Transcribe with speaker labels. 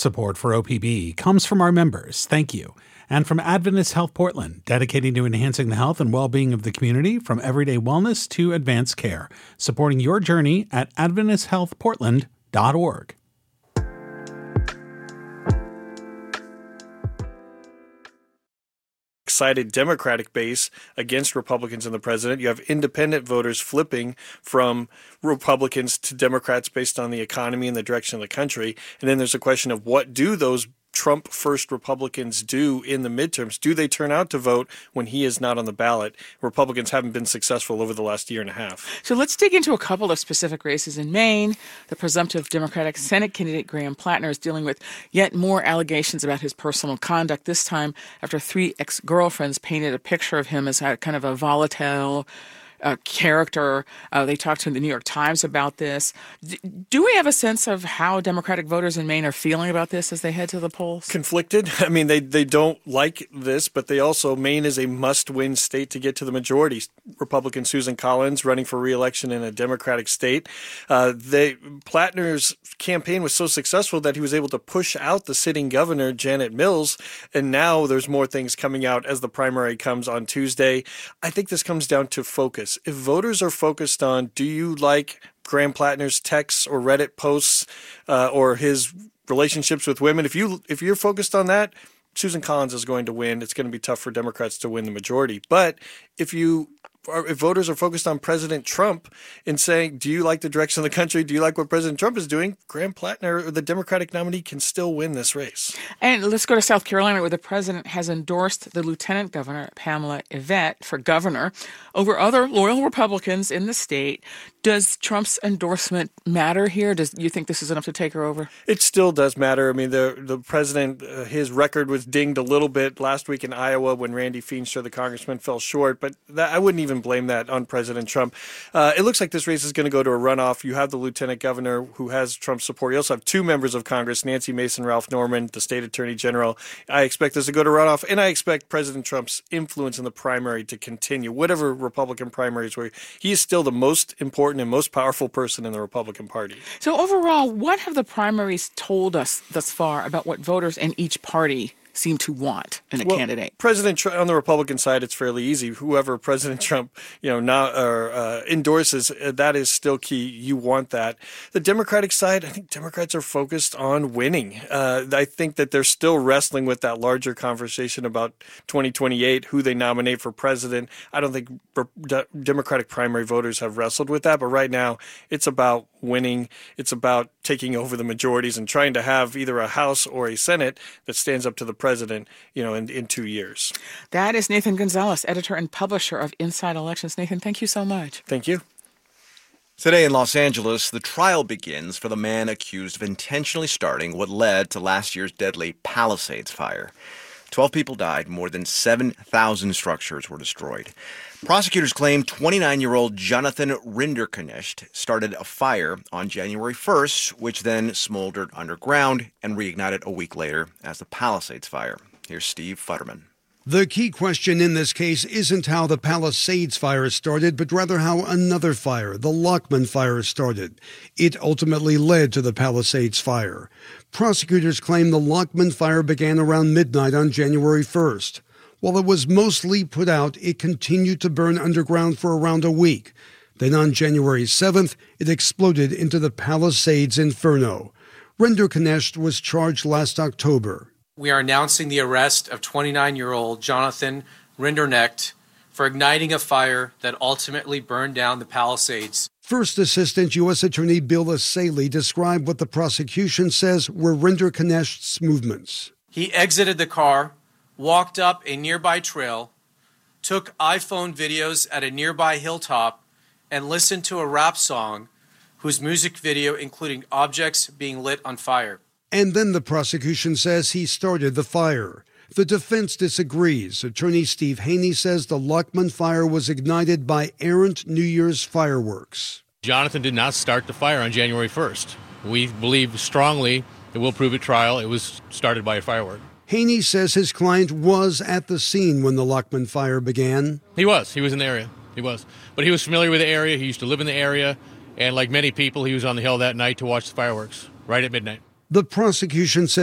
Speaker 1: Support for OPB comes from our members. Thank you. And from Adventist Health Portland, dedicated to enhancing the health and well-being of the community from everyday wellness to advanced care. Supporting your journey at AdventistHealthPortland.org.
Speaker 2: Excited Democratic base against Republicans and the president. You have independent voters flipping from Republicans to Democrats based on the economy and the direction of the country. And then there's a question of what do those Trump first Republicans do in the midterms? Do they turn out to vote when he is not on the ballot? Republicans haven't been successful over the last year and a half.
Speaker 3: So let's dig into a couple of specific races in Maine. The presumptive Democratic Senate candidate Graham Plattner is dealing with yet more allegations about his personal conduct, this time after 3 ex-girlfriends painted a picture of him as a kind of a volatile character. They talked to the New York Times about this. Do we have a sense of how Democratic voters in Maine are feeling about this as they head to the polls?
Speaker 2: Conflicted. I mean, they don't like this, but they also, Maine is a must-win state to get to the majority. Republican Susan Collins running for re-election in a Democratic state. Plattner's campaign was so successful that he was able to push out the sitting governor, Janet Mills, and now there's more things coming out as the primary comes on Tuesday. I think this comes down to focus. If voters are focused on, do you like Graham Plattner's texts or Reddit posts or his relationships with women, if you're focused on that, Susan Collins is going to win. It's going to be tough for Democrats to win the majority. But if voters are focused on President Trump and saying, do you like the direction of the country? Do you like what President Trump is doing? Graham Plattner, the Democratic nominee, can still win this race.
Speaker 3: And let's go to South Carolina, where the president has endorsed the Lieutenant Governor, Pamela Yvette, for governor over other loyal Republicans in the state. Does Trump's endorsement matter here? Do you think this is enough to take her over?
Speaker 2: It still does matter. I mean, the president, his record was dinged a little bit last week in Iowa when Randy Feenstra, the congressman, fell short. But I wouldn't even blame that on President Trump. It looks like this race is going to go to a runoff. You have the lieutenant governor who has Trump's support. You also have 2 members of Congress, Nancy Mason, Ralph Norman, the state attorney general. I expect this to go to runoff, and I expect President Trump's influence in the primary to continue, whatever Republican primaries were. He is still the most important and most powerful person in the Republican Party.
Speaker 3: So overall, what have the primaries told us thus far about what voters in each party seem to want in a candidate?
Speaker 2: President Trump, on the Republican side, it's fairly easy. Whoever President Trump, endorses, that is still key. You want that. The Democratic side, I think Democrats are focused on winning. I think that they're still wrestling with that larger conversation about 2028, who they nominate for president. I don't think Democratic primary voters have wrestled with that, but right now it's about winning. It's about taking over the majorities and trying to have either a House or a Senate that stands up to the president, in 2 years.
Speaker 3: That is Nathan Gonzalez, editor and publisher of Inside Elections. Nathan, thank you so much.
Speaker 2: Thank you.
Speaker 4: Today in Los Angeles, the trial begins for the man accused of intentionally starting what led to last year's deadly Palisades fire. 12 people died, more than 7,000 structures were destroyed. Prosecutors claim 29-year-old Jonathan Rinderknecht started a fire on January 1st, which then smoldered underground and reignited a week later as the Palisades fire. Here's Steve Futterman.
Speaker 5: The key question in this case isn't how the Palisades fire started, but rather how another fire, the Lockman fire, started. It ultimately led to the Palisades fire. Prosecutors claim the Lockman fire began around midnight on January 1st. While it was mostly put out, it continued to burn underground for around a week. Then on January 7th, it exploded into the Palisades Inferno. Rinderknecht was charged last October.
Speaker 6: We are announcing the arrest of 29-year-old Jonathan Rinderknecht for igniting a fire that ultimately burned down the Palisades.
Speaker 5: First Assistant U.S. Attorney Bill Asaley described what the prosecution says were Rinderknecht's movements.
Speaker 6: He exited the car, walked up a nearby trail, took iPhone videos at a nearby hilltop, and listened to a rap song whose music video included objects being lit on fire.
Speaker 5: And then the prosecution says he started the fire. The defense disagrees. Attorney Steve Haney says the Lockman fire was ignited by errant New Year's fireworks.
Speaker 7: Jonathan did not start the fire on January 1st. We believe strongly, it will prove at trial, it was started by a firework.
Speaker 5: Haney says his client was at the scene when the Lockman fire began.
Speaker 7: He was in the area. He was. But he was familiar with the area. He used to live in the area. And like many people, he was on the hill that night to watch the fireworks, right at midnight.
Speaker 5: The prosecution says